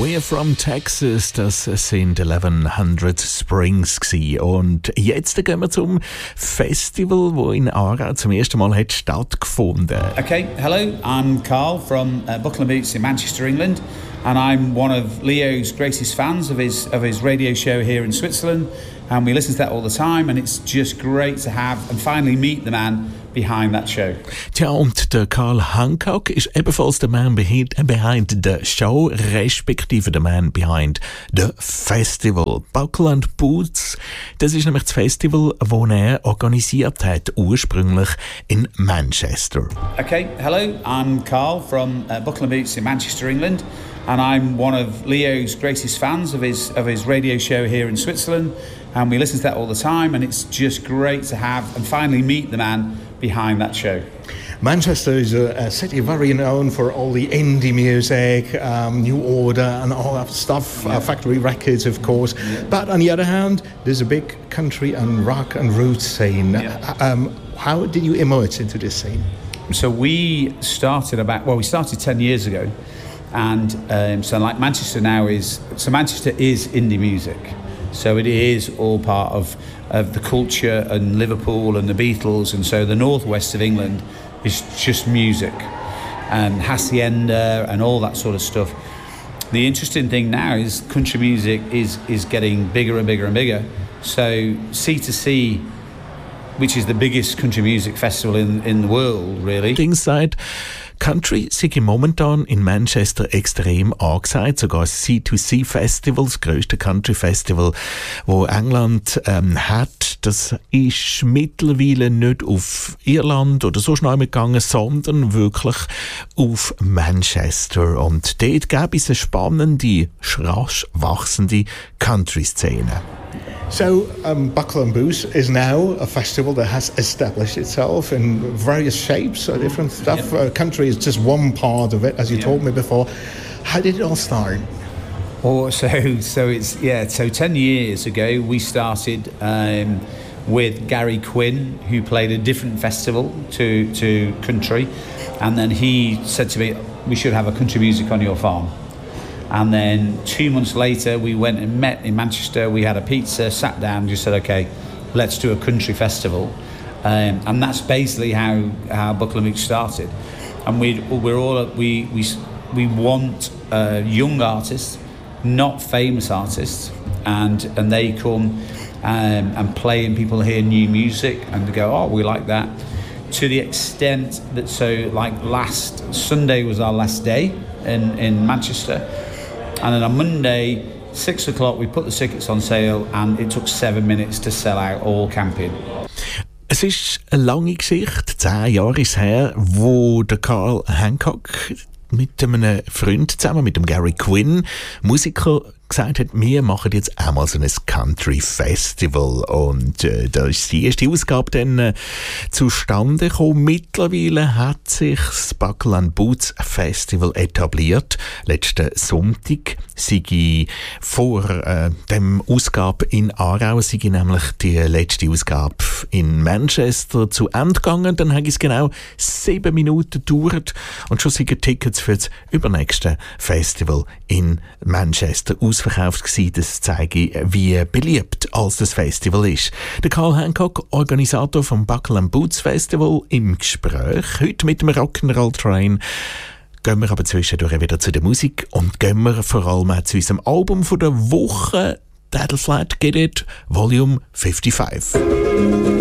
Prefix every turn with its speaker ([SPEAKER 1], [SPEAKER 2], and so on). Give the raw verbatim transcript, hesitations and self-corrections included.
[SPEAKER 1] We're from Texas, das sind elfhundert Springs gewesen. Und jetzt gehen wir zum Festival, wo in Aarau zum ersten Mal hat stattgefunden.
[SPEAKER 2] Okay, hello, I'm Carl from uh, Buckland Boots in Manchester, England, and I'm one of Leo's greatest fans of his of his radio show here in Switzerland, and we listen to that all the time, and it's just great to have and finally meet the man behind that show.
[SPEAKER 1] Tja, und der Carl Hancock ist ebenfalls der Man behind, behind the Show, respektive der Man behind the Festival. Buckland Boots, das ist nämlich das Festival, das er organisiert hat, ursprünglich in Manchester.
[SPEAKER 2] Okay, hello, I'm Carl from uh, Buckland Boots in Manchester, England, and I'm one of Leo's greatest fans of his of his radio show here in Switzerland, and we listen to that all the time, and it's just great to have and finally meet the man behind that show.
[SPEAKER 3] Manchester is a, a city very known for all the indie music, um, New Order and all that stuff, yeah. uh, Factory Records of course, yeah. But on the other hand there's a big country and rock and roots scene. Yeah. Um, how did you emerge into this scene?
[SPEAKER 2] So we started about, well we started ten years ago, and um, so like Manchester now is, so Manchester is indie music. So it is all part of, of the culture and Liverpool and the Beatles, and so the northwest of England is just music and Hacienda and all that sort of stuff. The interesting thing now is country music is, is getting bigger and bigger and bigger. So C to C, which is the biggest country music festival in, in the world, really.
[SPEAKER 1] Inside Country sei momentan in Manchester extrem angesagt. Sogar das C to C Festival, das grösste Country Festival, wo England ähm, hat, das ist mittlerweile nicht auf Irland oder so schnell gegangen, sondern wirklich auf Manchester. Und dort gäbe es eine spannende, rasch wachsende Country-Szene.
[SPEAKER 3] So, um, Buckland Boots is now a festival that has established itself in various shapes, uh, different stuff. Yep. Uh, country is just one part of it, as you yep. told me before. How did it all start?
[SPEAKER 2] Oh, so so it's yeah. So ten years ago, we started um, with Gary Quinn, who played a different festival to to country, and then he said to me, "We should have a country music on your farm." And then two months later, we went and met in Manchester. We had a pizza, sat down, just said, okay, let's do a country festival. Um, and that's basically how, how Buckland Boots started. And we, we're all, we, we, we want uh, young artists, not famous artists, and, and they come um, and play and people hear new music and they go, oh, we like that. To the extent that, so like last Sunday was our last day in, in Manchester. And then on Monday, six o'clock, we put the tickets on sale, and it took seven minutes to sell out all camping.
[SPEAKER 1] Es ist eine lange Geschichte. Zehn Jahre ist her, wo der Carl Hancock mit einem Freund zusammen, mit dem Gary Quinn, Musiker, gesagt hat, wir machen jetzt einmal so ein Country Festival. Und äh, da ist die erste Ausgabe dann äh, zustande gekommen. Mittlerweile hat sich das Buckland Boots Festival etabliert. Letzten Sonntag sei vor äh, dem Ausgabe in Aarau, sei nämlich die letzte Ausgabe in Manchester zu Ende gegangen. Dann hat es genau sieben Minuten gedauert und schon sind Tickets für das übernächste Festival in Manchester ausverkauft gewesen. Das zeige, wie beliebt als das Festival ist. Der Carl Hancock, Organisator vom Buckland Boots Festival, im Gespräch. Heute mit dem Rock'n'Roll Train. Gehen wir aber zwischendurch wieder zu der Musik und gehen wir vor allem auch zu unserem Album von der Woche, Daddle Flat Get It, Volume fünfundfünfzig.